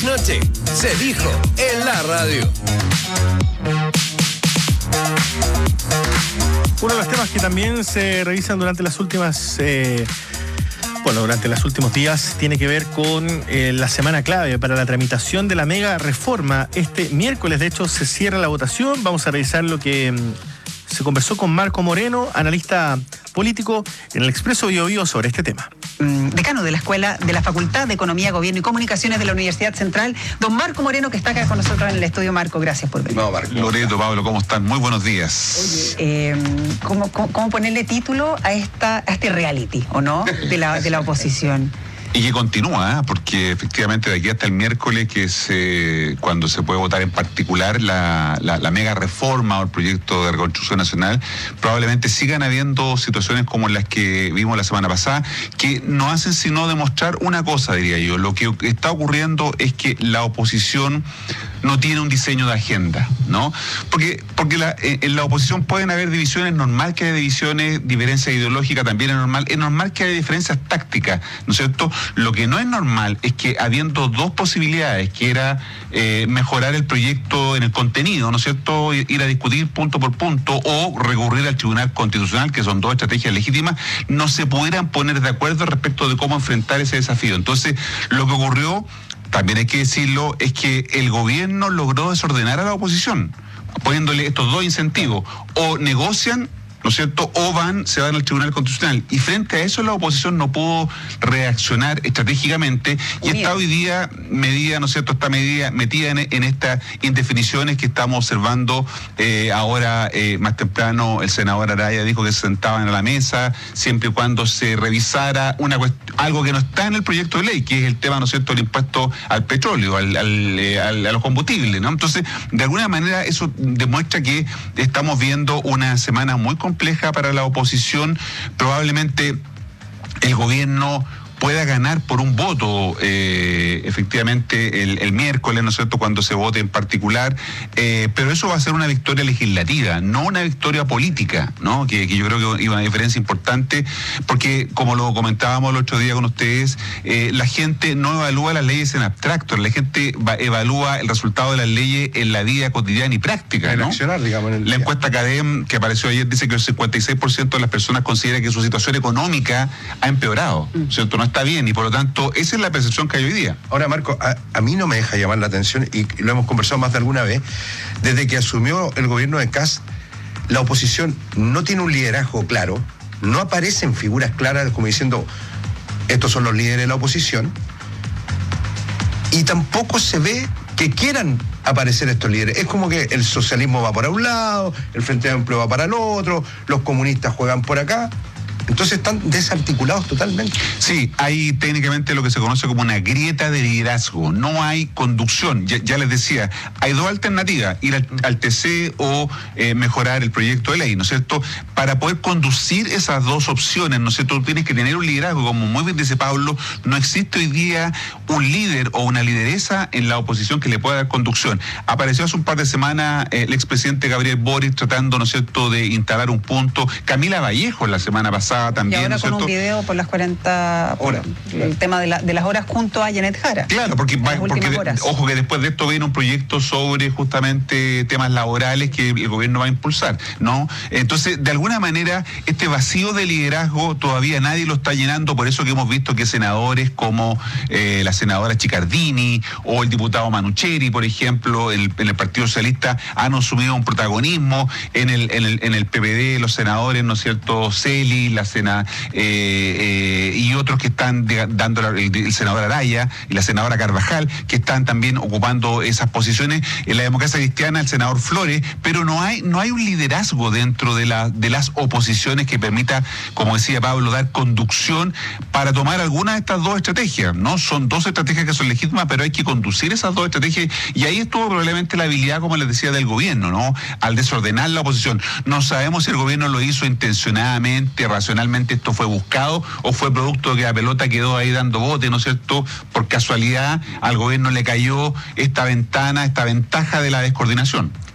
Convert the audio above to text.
trasnoche. Se dijo en la radio. Uno de los temas que también se revisan durante las últimas... durante los últimos días tiene que ver con la semana clave para la tramitación de la mega reforma. Este miércoles, de hecho, se cierra la votación. Vamos a revisar lo que se conversó con Marco Moreno, analista político en el Expreso Bio Bio sobre este tema. Decano de la Escuela de la Facultad de Economía, Gobierno y Comunicaciones de la Universidad Central, don Marco Moreno, que está acá con nosotros en el estudio. Marco, gracias por venir. No, Marco. Loreto, Pablo, ¿cómo están? Muy buenos días. ¿Cómo ponerle título a este reality, o no, de la oposición? Y que continúa, porque efectivamente de aquí hasta el miércoles, que es cuando se puede votar en particular la mega reforma o el proyecto de reconstrucción nacional, probablemente sigan habiendo situaciones como las que vimos la semana pasada, que no hacen sino demostrar una cosa, diría yo. Lo que está ocurriendo es que la oposición no tiene un diseño de agenda, ¿no? Porque en la oposición pueden haber divisiones, normal que haya divisiones, diferencias ideológicas también es normal que haya diferencias tácticas, ¿no es cierto? Lo que no es normal es que habiendo dos posibilidades, que era mejorar el proyecto en el contenido, ¿no es cierto?, ir a discutir punto por punto o recurrir al Tribunal Constitucional, que son dos estrategias legítimas, no se pudieran poner de acuerdo respecto de cómo enfrentar ese desafío. Entonces, lo que ocurrió, también hay que decirlo, es que el gobierno logró desordenar a la oposición, poniéndole estos dos incentivos: o negocian, ¿no es cierto?, o se van al Tribunal Constitucional. Y frente a eso la oposición no pudo reaccionar estratégicamente y está hoy día medida, ¿no es cierto?, está metida en estas indefiniciones que estamos observando. Ahora, más temprano, el senador Araya dijo que se sentaban a la mesa siempre y cuando se revisara algo que no está en el proyecto de ley, que es el tema, ¿no es cierto?, del impuesto al petróleo, a los combustibles, ¿no? Entonces, de alguna manera eso demuestra que estamos viendo una semana muy compleja para la oposición. Probablemente el gobierno pueda ganar por un voto, efectivamente, el miércoles, ¿no es cierto?, cuando se vote en particular, pero eso va a ser una victoria legislativa, no una victoria política, ¿no? Que yo creo que hay una diferencia importante, porque, como lo comentábamos el otro día con ustedes, la gente no evalúa las leyes en abstracto, la gente evalúa el resultado de las leyes en la vida cotidiana y práctica, ¿no? Accionar, digamos, la encuesta CADEM que apareció ayer dice que el 56% de las personas considera que su situación económica ha empeorado, ¿cierto? No está bien, y por lo tanto esa es la percepción que hay hoy día. Ahora, Marco, a mí no me deja llamar la atención, y lo hemos conversado más de alguna vez, desde que asumió el gobierno de Kast, la oposición no tiene un liderazgo claro, no aparecen figuras claras como diciendo estos son los líderes de la oposición, y tampoco se ve que quieran aparecer estos líderes. Es como que el socialismo va para un lado, el Frente Amplio va para el otro, los comunistas juegan por acá. Entonces están desarticulados totalmente. Sí, hay técnicamente lo que se conoce como una grieta de liderazgo. No hay conducción. Ya les decía, hay dos alternativas: ir al TC o mejorar el proyecto de ley, ¿no es cierto? Para poder conducir esas dos opciones, ¿no es cierto?, tú tienes que tener un liderazgo. Como muy bien dice Pablo, no existe hoy día un líder o una lideresa en la oposición que le pueda dar conducción. Apareció hace un par de semanas el expresidente Gabriel Boric tratando, ¿no es cierto?, de instalar un punto. Camila Vallejo la semana pasada también, y ahora, ¿no es con cierto?, un video por las 40 horas, el tema de las horas junto a Janet Jara. Claro, porque ojo que después de esto viene un proyecto sobre justamente temas laborales que el gobierno va a impulsar, ¿no? Entonces, de alguna manera, este vacío de liderazgo todavía nadie lo está llenando. Por eso que hemos visto que senadores como la senadora Chicardini o el diputado Manucheri, por ejemplo, en el Partido Socialista, han asumido un protagonismo. En el PPD, los senadores, ¿no es cierto?, Celi, la y otros que están dando el senador Araya y la senadora Carvajal, que están también ocupando esas posiciones. En la Democracia Cristiana, el senador Flores, pero no hay un liderazgo dentro de las oposiciones que permita, como decía Pablo, dar conducción para tomar alguna de estas dos estrategias, ¿no? Son dos estrategias que son legítimas, pero hay que conducir esas dos estrategias, y ahí estuvo probablemente la habilidad, como les decía, del gobierno, ¿no?, al desordenar la oposición. No sabemos si el gobierno lo hizo intencionadamente, racionalmente esto fue buscado, o fue producto de que la pelota quedó ahí dando bote, ¿no es cierto? Por casualidad al gobierno le cayó esta ventaja de la descoordinación.